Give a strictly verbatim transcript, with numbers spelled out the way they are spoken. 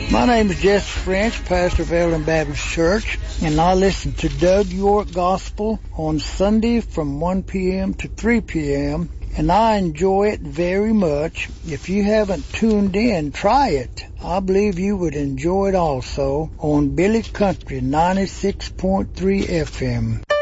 My name is Jess French, pastor of Ellen Baptist Church, and I listen to Doug York Gospel on Sunday from one p.m. to three p.m., and I enjoy it very much. If you haven't tuned in, try it. I believe you would enjoy it also on Billy Country ninety-six point three F M.